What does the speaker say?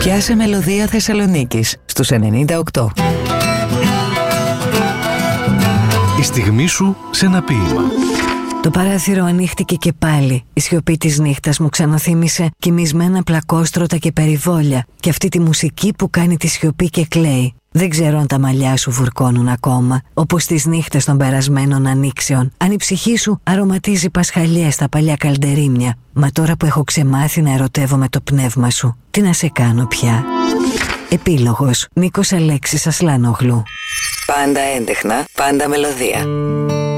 Πιάσε μελωδία Θεσσαλονίκης στους 98. Η στιγμή σου σε ένα ποίημα. Το παράθυρο ανοίχτηκε και πάλι. Η σιωπή της νύχτας μου ξαναθύμισε κοιμισμένα πλακόστρωτα και περιβόλια και αυτή τη μουσική που κάνει τη σιωπή και κλαίει. Δεν ξέρω αν τα μαλλιά σου βουρκώνουν ακόμα, όπως τις νύχτες των περασμένων ανοίξεων. Αν η ψυχή σου αρωματίζει πασχαλιές στα παλιά καλντερίμια. Μα τώρα που έχω ξεμάθει να ερωτεύομαι το πνεύμα σου, τι να σε κάνω πια. Επίλογος. Νίκος Αλέξης Ασλάνογλου. Πάντα έντεχνα, πάντα μελωδία.